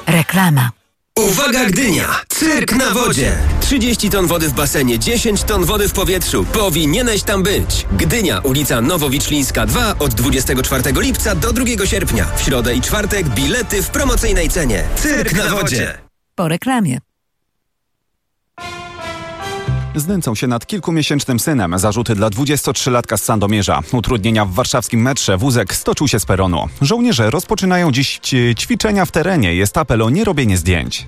Reklama. Uwaga Gdynia! Cyrk na wodzie! 30 ton wody w basenie, 10 ton wody w powietrzu. Powinieneś tam być! Gdynia, ulica Nowowiczlińska 2 od 24 lipca do 2 sierpnia. W środę i czwartek bilety w promocyjnej cenie. Cyrk na wodzie! Po reklamie. Znęcał się nad kilkumiesięcznym synem. Zarzuty dla 23-latka z Sandomierza. Utrudnienia w warszawskim metrze. Wózek stoczył się z peronu. Żołnierze rozpoczynają dziś ćwiczenia w terenie. Jest apel o nierobienie zdjęć.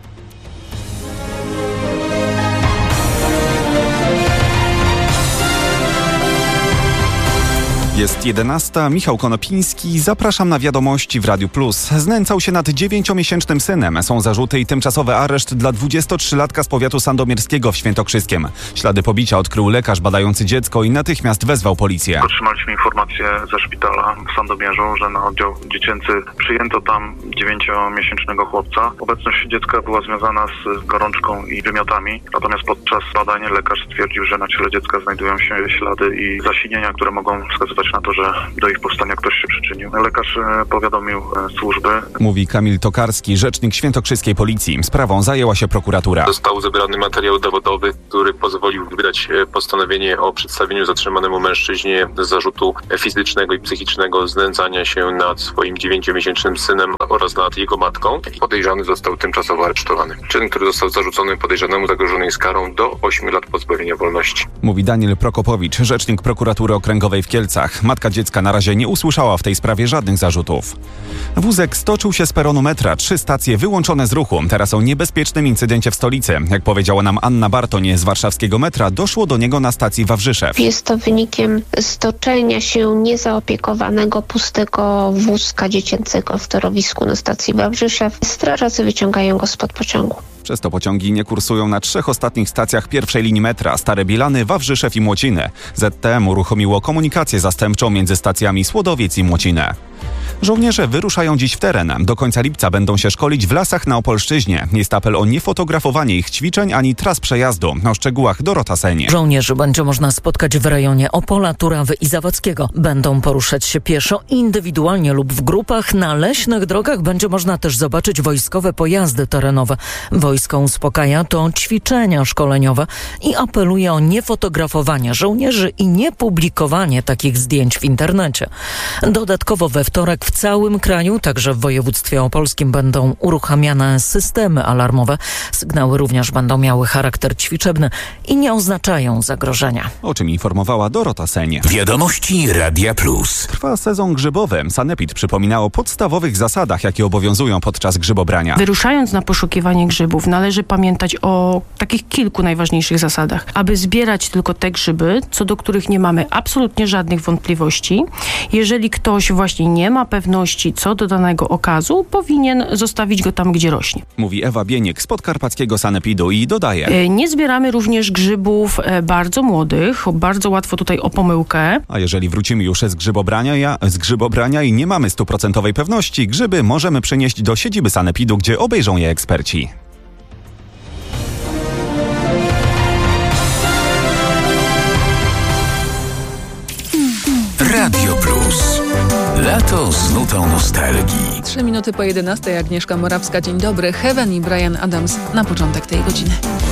Jest 11. Michał Konopiński. Zapraszam na wiadomości w Radiu Plus. Znęcał się nad 9-miesięcznym synem. Są zarzuty i tymczasowy areszt dla 23-latka z powiatu sandomierskiego w Świętokrzyskiem. Ślady pobicia odkrył lekarz badający dziecko i natychmiast wezwał policję. Otrzymaliśmy informację ze szpitala w Sandomierzu, że na oddział dziecięcy przyjęto tam 9-miesięcznego chłopca. Obecność dziecka była związana z gorączką i wymiotami. Natomiast podczas badań lekarz stwierdził, że na ciele dziecka znajdują się ślady i zasinienia, które mogą wskazywać na to, że do ich powstania ktoś się przyczynił. Lekarz powiadomił służby. Mówi Kamil Tokarski, rzecznik świętokrzyskiej policji. Sprawą zajęła się prokuratura. Został zebrany materiał dowodowy, który pozwolił wydać postanowienie o przedstawieniu zatrzymanemu mężczyźnie zarzutu fizycznego i psychicznego znęcania się nad swoim 9-miesięcznym synem oraz nad jego matką. Podejrzany został tymczasowo aresztowany. Czyn, który został zarzucony podejrzanemu, zagrożony jest karą do 8 lat pozbawienia wolności. Mówi Daniel Prokopowicz, rzecznik prokuratury okręgowej w Kielcach. Matka dziecka na razie nie usłyszała w tej sprawie żadnych zarzutów. Wózek stoczył się z peronu metra. 3 stacje wyłączone z ruchu. Teraz o niebezpiecznym incydencie w stolicy. Jak powiedziała nam Anna Bartoń z warszawskiego metra, doszło do niego na stacji Wawrzyszew. Jest to wynikiem stoczenia się niezaopiekowanego, pustego wózka dziecięcego w torowisku na stacji Wawrzyszew. Strażacy wyciągają go spod pociągu. Przez to pociągi nie kursują na 3 ostatnich stacjach pierwszej linii metra: Stare Bielany, Wawrzyszew i Młociny. ZTM uruchomiło komunikację zastępczą między stacjami Słodowiec i Młocinę. Żołnierze wyruszają dziś w teren. Do końca lipca będą się szkolić w lasach na Opolszczyźnie. Jest apel o niefotografowanie ich ćwiczeń ani tras przejazdu. O szczegółach Dorota Seń. Żołnierzy będzie można spotkać w rejonie Opola, Turawy i Zawadzkiego. Będą poruszać się pieszo, indywidualnie lub w grupach. Na leśnych drogach będzie można też zobaczyć wojskowe pojazdy terenowe. Wojsko uspokaja to ćwiczenia szkoleniowe i apeluje o niefotografowanie żołnierzy i niepublikowanie takich zdjęć w internecie. Dodatkowo we wtorek w całym kraju, także w województwie opolskim, będą uruchamiane systemy alarmowe. Sygnały również będą miały charakter ćwiczebny i nie oznaczają zagrożenia. O czym informowała Dorota Seń. Wiadomości Radia Plus. Trwa sezon grzybowy. Sanepid przypomina o podstawowych zasadach, jakie obowiązują podczas grzybobrania. Wyruszając na poszukiwanie grzybów, należy pamiętać o takich kilku najważniejszych zasadach. Aby zbierać tylko te grzyby, co do których nie mamy absolutnie żadnych wątpliwości. Jeżeli ktoś właśnie nie ma pewności co do danego okazu, powinien zostawić go tam, gdzie rośnie. Mówi Ewa Bieniek z podkarpackiego Sanepidu i dodaje: nie zbieramy również grzybów bardzo młodych, bardzo łatwo tutaj o pomyłkę. A jeżeli wrócimy już z grzybobrania i nie mamy 100% pewności, grzyby możemy przenieść do siedziby Sanepidu, gdzie obejrzą je eksperci. Radio Plus. Lato z nutą nostalgii. 3 minuty po 11. Agnieszka Morawska. Dzień dobry. Heaven i Bryan Adams na początek tej godziny.